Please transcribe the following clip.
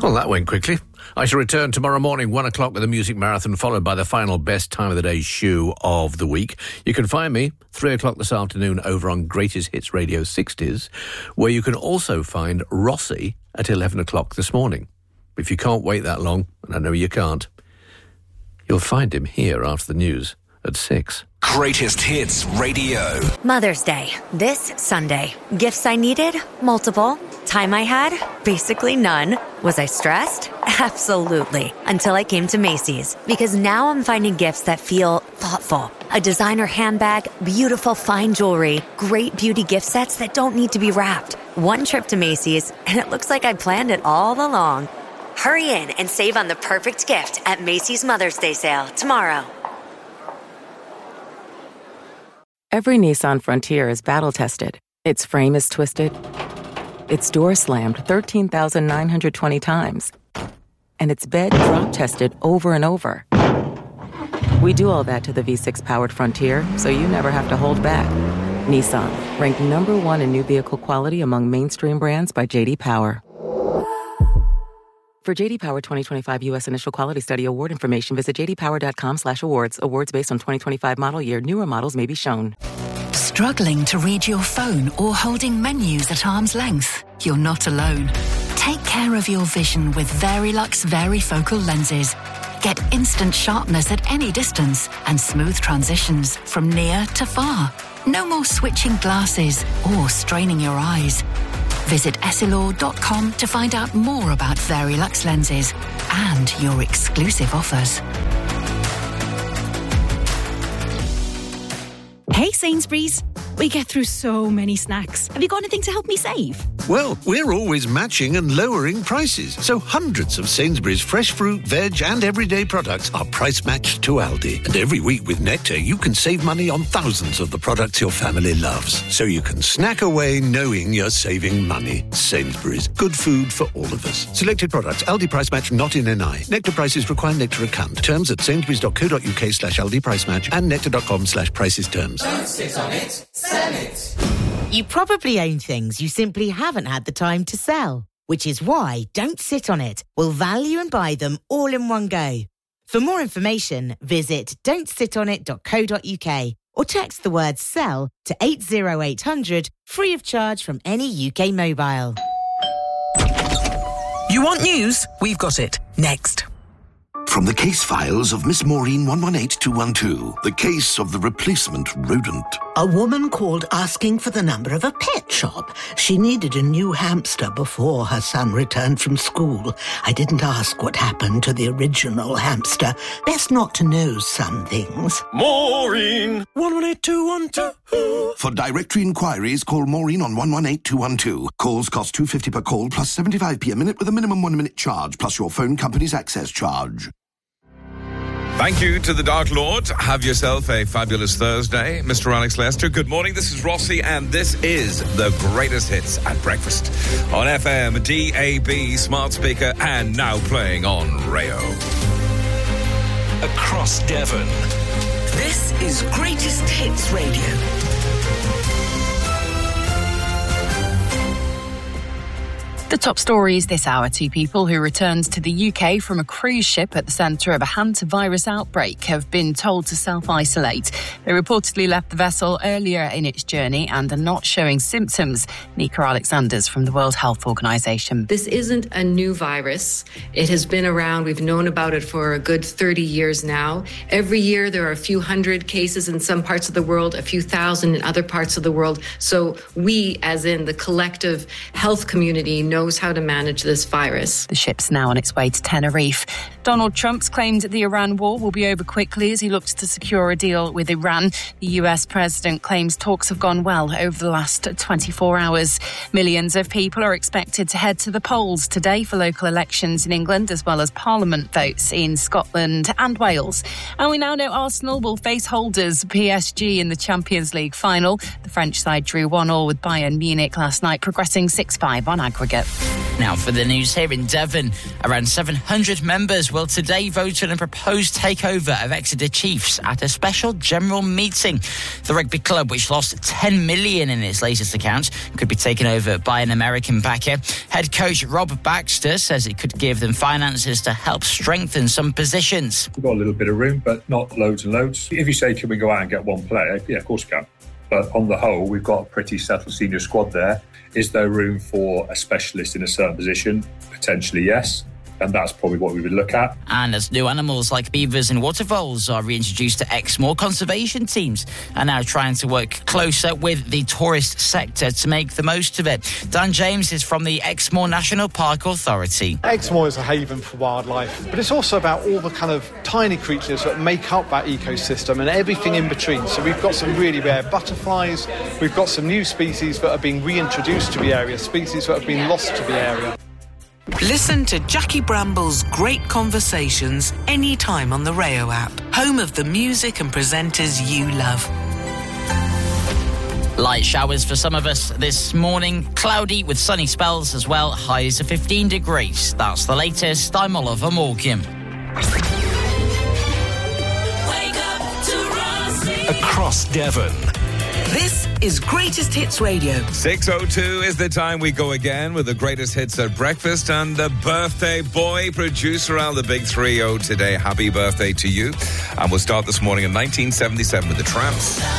Well, that went quickly. I shall return tomorrow morning, 1 o'clock, with a music marathon, followed by the final best time of the day shoe of the week. You can find me 3 o'clock this afternoon over on Greatest Hits Radio 60s, where you can also find Rossi at 11 o'clock this morning. If you can't wait that long, and I know you can't, you'll find him here after the news at 6. Greatest Hits Radio. Mother's Day, this Sunday. Gifts I needed? Multiple. Time I had? Basically none. Was I stressed? Absolutely. Until I came to Macy's. Because now I'm finding gifts that feel thoughtful. A designer handbag, beautiful fine jewelry, great beauty gift sets that don't need to be wrapped. One trip to Macy's, and it looks like I planned it all along. Hurry in and save on the perfect gift at Macy's Mother's Day sale tomorrow. Every Nissan Frontier is battle-tested. Its frame is twisted, its door slammed 13,920 times, and its bed drop-tested over and over. We do all that to the V6-powered Frontier, so you never have to hold back. Nissan, ranked number 1 in new vehicle quality among mainstream brands by J.D. Power. For J.D. Power 2025 U.S. Initial Quality Study award information, visit jdpower.com/awards. Awards based on 2025 model year. Newer models may be shown. Struggling to read your phone or holding menus at arm's length? You're not alone. Take care of your vision with Verilux Varifocal lenses. Get instant sharpness at any distance and smooth transitions from near to far. No more switching glasses or straining your eyes. Visit essilor.com to find out more about Verilux lenses and your exclusive offers. Hey Sainsbury's, we get through so many snacks. Have you got anything to help me save? Well, we're always matching and lowering prices, so hundreds of Sainsbury's fresh fruit, veg and everyday products are price matched to Aldi. And every week with Nectar, you can save money on thousands of the products your family loves. So you can snack away knowing you're saving money. Sainsbury's, good food for all of us. Selected products, Aldi price match not in NI. Nectar prices require Nectar account. Terms at sainsburys.co.uk/Aldi price match and nectar.com/prices terms. Don't sit on it, sell it. You probably own things you simply haven't had the time to sell, which is why Don't Sit On It will value and buy them all in one go. For more information, visit don'tsitonit.co.uk or text the word SELL to 80800 free of charge from any UK mobile. You want news? We've got it. Next. From the case files of Miss Maureen 118212, the case of the replacement rodent. A woman called asking for the number of a pet shop. She needed a new hamster before her son returned from school. I didn't ask what happened to the original hamster. Best not to know some things. Maureen 118212. For directory inquiries, call Maureen on 118212. Calls cost £2.50 per call plus 75p a minute with a minimum 1 minute charge plus your phone company's access charge. Thank you to the Dark Lord. Have yourself a fabulous Thursday. Mr. Alex Lester, good morning. This is Rossi, and this is the greatest hits at breakfast on FM, DAB, smart speaker, and now playing on Rayo. Across Devon. This is Greatest Hits Radio. The top stories this hour: 2 people who returned to the UK from a cruise ship at the centre of a hantavirus outbreak have been told to self-isolate. They reportedly left the vessel earlier in its journey and are not showing symptoms. Nika Alexanders from the World Health Organization. This isn't a new virus. It has been around. We've known about it for a good 30 years now. Every year there are a few hundred cases in some parts of the world, a few thousand in other parts of the world. So we, as in the collective health community, knows how to manage this virus. The ship's now on its way to Tenerife. Donald Trump's claimed the Iran war will be over quickly as he looks to secure a deal with Iran. The US president claims talks have gone well over the last 24 hours. Millions of people are expected to head to the polls today for local elections in England, as well as Parliament votes in Scotland and Wales. And we now know Arsenal will face holders PSG in the Champions League final. The French side drew 1-1 with Bayern Munich last night, progressing 6-5 on aggregate. Now for the news here in Devon. Around 700 members will today vote on a proposed takeover of Exeter Chiefs at a special general meeting. The rugby club, which lost $10 million in its latest account, could be taken over by an American backer. Head coach Rob Baxter says it could give them finances to help strengthen some positions. We've got a little bit of room, but not loads and loads. If you say, can we go out and get one player? Yeah, of course we can. But on the whole, we've got a pretty settled senior squad there. Is there room for a specialist in a certain position? Potentially, yes. And that's probably what we would look at. And as new animals like beavers and waterfoals are reintroduced to Exmoor, conservation teams are now trying to work closer with the tourist sector to make the most of it. Dan James is from the Exmoor National Park Authority. Exmoor is a haven for wildlife, but it's also about all the kind of tiny creatures that make up that ecosystem and everything in between. So we've got some really rare butterflies, we've got some new species that are being reintroduced to the area, species that have been lost to the area. Listen to Jackie Bramble's Great Conversations anytime on the Rayo app, home of the music and presenters you love. Light showers for some of us this morning, cloudy with sunny spells as well, highs of 15 degrees. That's the latest. I'm Oliver Morgan. Across Devon. This is Greatest Hits Radio. 6:02 is the time we go again with the greatest hits at breakfast and the birthday boy, producer Al, the big 3-0 today. Happy birthday to you. And we'll start this morning in 1977 with the Tramps.